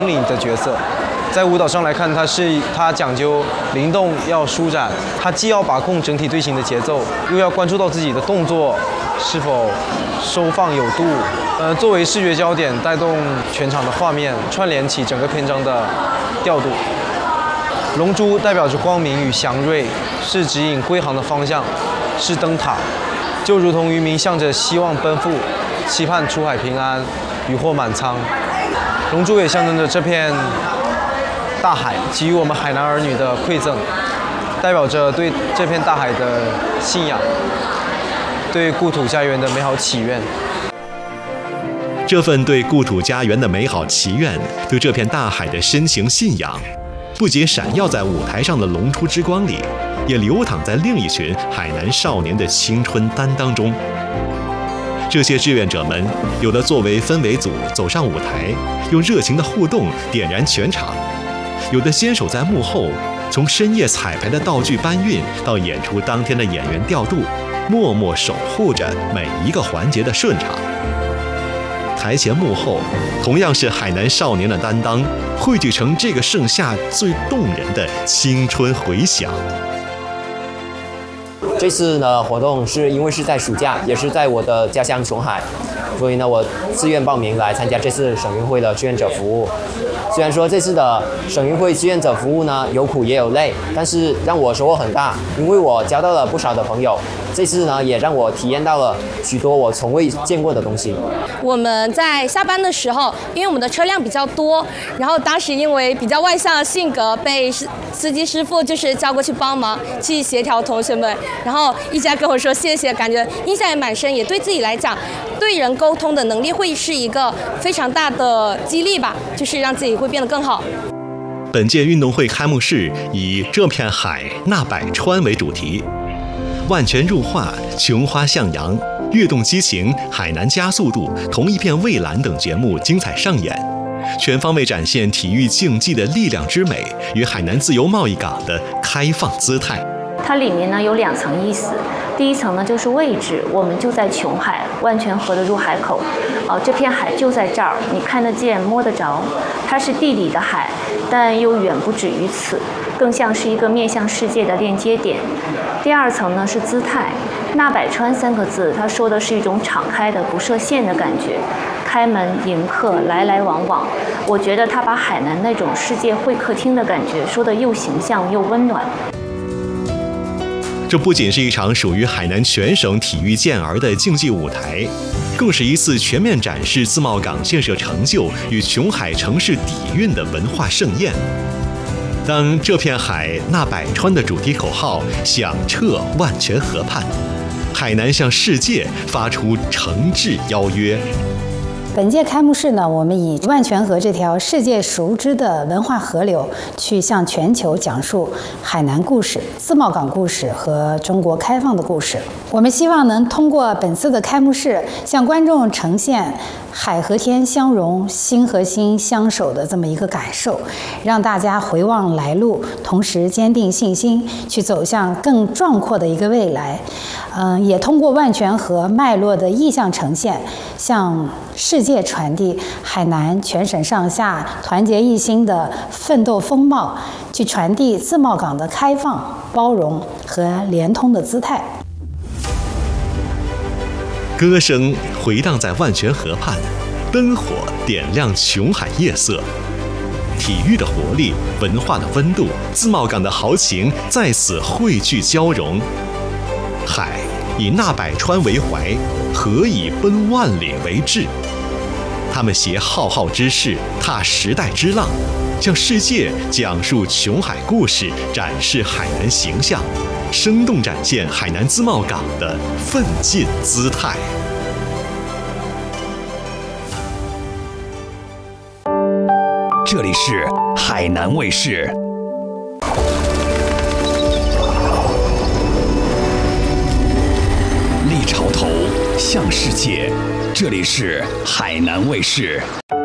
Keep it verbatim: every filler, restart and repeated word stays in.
领的角色。在舞蹈上来看，它是它讲究灵动要舒展，它既要把控整体队形的节奏，又要关注到自己的动作是否收放有度。呃，作为视觉焦点，带动全场的画面，串联起整个篇章的调度。龙珠代表着光明与祥瑞，是指引归航的方向，是灯塔，就如同渔民向着希望奔赴，期盼出海平安，渔获满仓。龙珠也象征着这片大海给予我们海南儿女的馈赠，代表着对这片大海的信仰，对故土家园的美好祈愿。 这份对故土家园的美好祈愿，对这片大海的深情信仰，不仅闪耀在舞台上的龙出之光里，也流淌在另一群海南少年的青春担当中。这些志愿者们，有的作为氛围组走上舞台，用热情的互动点燃全场；有的坚守在幕后，从深夜彩排的道具搬运到演出当天的演员调度，默默守护着每一个环节的顺畅。台前幕后，同样是海南少年的担当，汇聚成这个盛夏最动人的青春回响。 这次呢活动是因为是在暑假，也是在我的家乡琼海，所以呢我自愿报名来参加这次省运会的志愿者服务。虽然说这次的省运会志愿者服务呢有苦也有累，但是让我收获很大，因为我交到了不少的朋友。这次呢也让我体验到了许多我从未见过的东西。 我们在下班的时候，因为我们的车辆比较多，然后当时因为比较外向的性格，被司机师傅就是叫过去帮忙去协调同学们，然后一直在跟我说谢谢，感觉印象也蛮深，也对自己来讲，对人沟通的能力会是一个非常大的激励吧，就是让自己会变得更好。 本届运动会开幕式以这片海那百川为主题，万泉入画、琼花向阳、跃动激情、海南加速度、同一片蔚蓝等节目精彩上演，全方位展现体育竞技的力量之美与海南自由贸易港的开放姿态。 它里面呢有两层意思，第一层呢就是位置，我们就在琼海万泉河的入海口，哦、呃，这片海就在这儿，你看得见摸得着，它是地里的海，但又远不止于此，更像是一个面向世界的链接点。第二层呢是姿态，纳百川三个字，它说的是一种敞开的不设限的感觉，开门迎客，来来往往。我觉得它把海南那种世界会客厅的感觉说得又形象又温暖。 这不仅是一场属于海南全省体育健儿的竞技舞台，更是一次全面展示自贸港建设成就与琼海城市底蕴的文化盛宴。当这片海那百川的主题口号响彻万泉河畔，海南向世界发出诚挚邀约。 本届开幕式呢，我们以万泉河这条世界熟知的文化河流，去向全球讲述海南故事、自贸港故事和中国开放的故事。我们希望能通过本次的开幕式，向观众呈现海和天相融、心和心相守的这么一个感受，让大家回望来路，同时坚定信心，去走向更壮阔的一个未来。嗯，也通过万泉河脉络的意象呈现，向世界传递海南全省上下团结一心的奋斗风貌，去传递自贸港的开放、包容和联通的姿态。 歌声回荡在万泉河畔，灯火点亮琼海夜色。体育的活力，文化的温度，自贸港的豪情在此汇聚交融。海以纳百川为怀，河以奔万里为志。他们携浩浩之势，踏时代之浪，向世界讲述琼海故事，展示海南形象，生动展现海南自贸港的奋进姿态。 这里是海南卫视。立潮头向世界，这里是海南卫视。